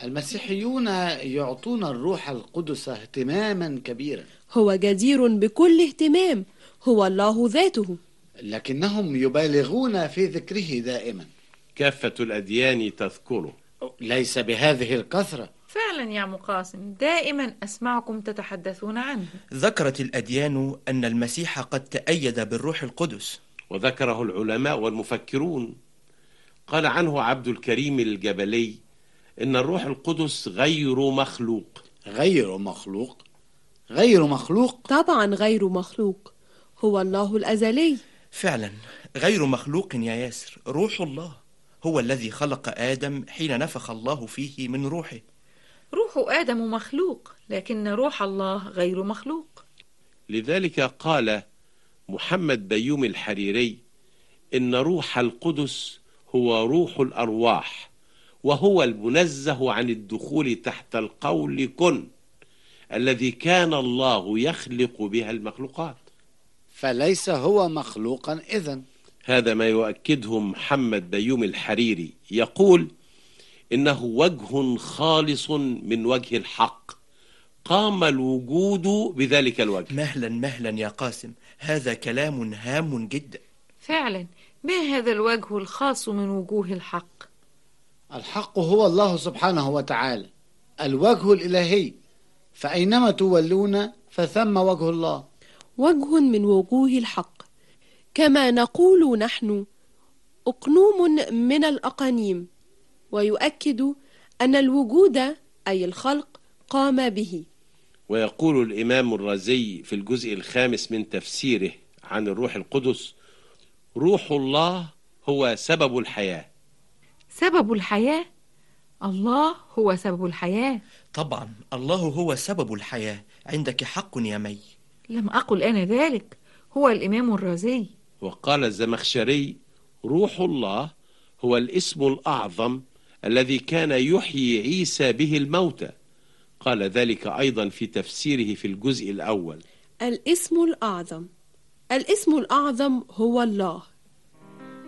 المسيحيون يعطون الروح القدس اهتماما كبيرا. هو جدير بكل اهتمام، هو الله ذاته، لكنهم يبالغون في ذكره دائما. كافة الأديان تذكره. ليس بهذه الكثرة. فعلا يا مقاسم، دائما أسمعكم تتحدثون عنه. ذكرت الأديان أن المسيح قد تأيد بالروح القدس، وذكره العلماء والمفكرون. قال عنه عبد الكريم الجبلي إن الروح القدس غير مخلوق. غير مخلوق؟ غير مخلوق؟ طبعا غير مخلوق، هو الله الأزلي. فعلا غير مخلوق يا ياسر، روح الله هو الذي خلق آدم حين نفخ الله فيه من روحه. روح آدم مخلوق، لكن روح الله غير مخلوق. لذلك قال محمد بيومي الحريري إن روح القدس هو روح الأرواح، وهو المنزه عن الدخول تحت القول كن الذي كان الله يخلق بها المخلوقات. فليس هو مخلوقا إذن. هذا ما يؤكده محمد بيومي الحريري، يقول إنه وجه خالص من وجه الحق، قام الوجود بذلك الوجه. مهلا يا قاسم، هذا كلام هام جدا. فعلا، ما هذا الوجه الخاص من وجوه الحق؟ الحق هو الله سبحانه وتعالى، الوجه الإلهي، فأينما تولون فثم وجه الله. وجه من وجوه الحق، كما نقول نحن أقنوم من الأقانيم، ويؤكد أن الوجود أي الخلق قام به. ويقول الإمام الرازي في الجزء الخامس من تفسيره عن الروح القدس: روح الله هو سبب الحياة. سبب الحياة؟ الله هو سبب الحياة. طبعا الله هو سبب الحياة، عندك حق يا مي. لم أقل أنا ذلك، هو الإمام الرازي. وقال الزمخشري: روح الله هو الاسم الأعظم الذي كان يحيي عيسى به الموتى. قال ذلك أيضا في تفسيره في الجزء الأول. الاسم الأعظم، الاسم الأعظم هو الله،